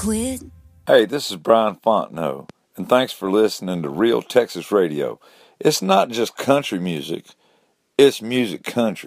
quit? Hey, this is Brian Fontenot, and thanks for listening to Real Texas Radio. It's not just country music, it's music country.